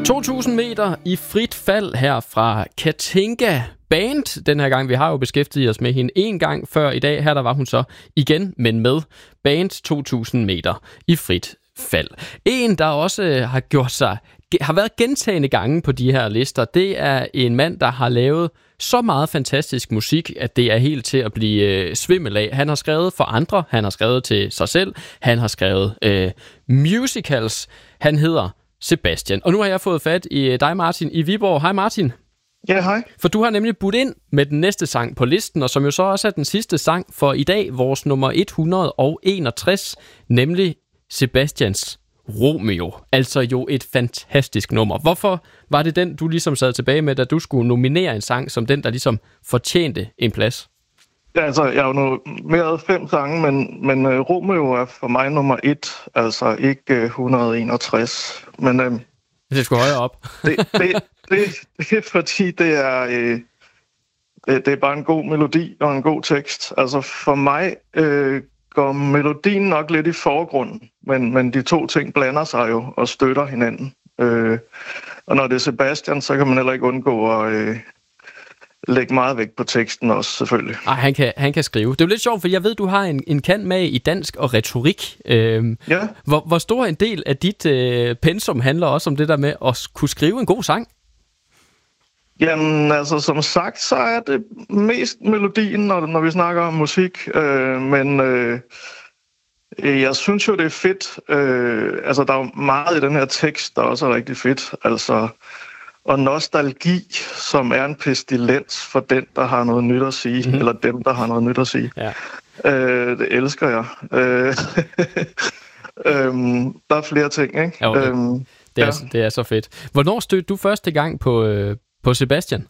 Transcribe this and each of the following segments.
2000 meter i frit fald her fra Katinka Band. Den her gang, vi har jo beskæftiget os med hende en gang før i dag. Her der var hun så igen, men med Band 2000 meter i frit fald. En, der også har været gentagende gange på de her lister, det er en mand, der har lavet så meget fantastisk musik, at det er helt til at blive svimmel af. Han har skrevet for andre, han har skrevet til sig selv, han har skrevet musicals. Han hedder Sebastian. Og nu har jeg fået fat i dig, Martin, i Viborg. Hej, Martin. Ja, hej. For du har nemlig budt ind med den næste sang på listen, og som jo så også er den sidste sang for i dag, vores nummer 161, nemlig Sebastians Romeo. Altså jo et fantastisk nummer. Hvorfor var det den, du ligesom sad tilbage med, da du skulle nominere en sang som den, der ligesom fortjente en plads? Ja, altså, jeg har jo nomineret 5 sange, men Romeo er for mig nummer 1, altså ikke 161. Men det skulle højere op. det er fordi, det er bare en god melodi og en god tekst. Altså for mig går melodien nok lidt i forgrunden, men de to ting blander sig jo og støtter hinanden. Og når det er Sebastian, så kan man heller ikke undgå at lægge meget vægt på teksten også, selvfølgelig. Han kan skrive. Det er jo lidt sjovt, for jeg ved, du har en kant med i dansk og retorik. Ja. Hvor stor en del af dit pensum handler også om det der med at kunne skrive en god sang? Jamen, altså som sagt, så er det mest melodien, når vi snakker om musik. Men jeg synes jo, det er fedt. Altså, der er jo meget i den her tekst, der også er rigtig fedt. Altså, og nostalgi, som er en pestilens for den, der har noget nyt at sige, eller dem, der har noget nyt at sige. Ja. Det elsker jeg. Der er flere ting, ikke? Jo, det er så fedt. Hvornår stødte du første gang på Sebastian?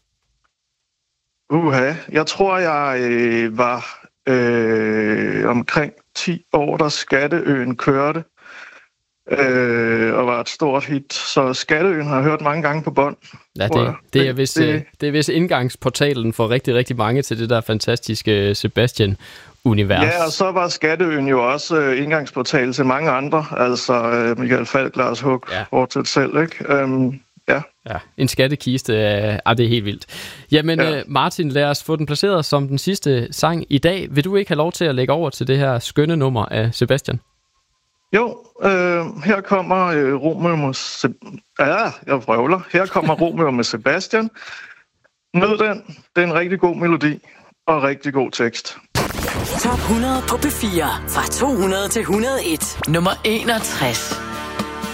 Jeg tror, jeg var omkring 10 år, da Skatteøen kørte, og var et stort hit. Så Skatteøen har jeg hørt mange gange på bånd. Ja, det er vist indgangsportalen for rigtig, rigtig mange til det der fantastiske Sebastian-univers. Ja, og så var Skatteøen jo også indgangsportal til mange andre. Altså Michael Falch, Lars Hug, Fortsæt selv, ikke? Ja, en skattekiste, det er helt vildt. Jamen, Martin, lad os få den placeret som den sidste sang i dag. Vil du ikke have lov til at lægge over til det her skønne nummer af Sebastian? Jo, her kommer Romeo med Her kommer Romeo med Sebastian. Mød den. Det er en rigtig god melodi og rigtig god tekst. Top 100 på P4 fra 200 til 101. Nummer 61.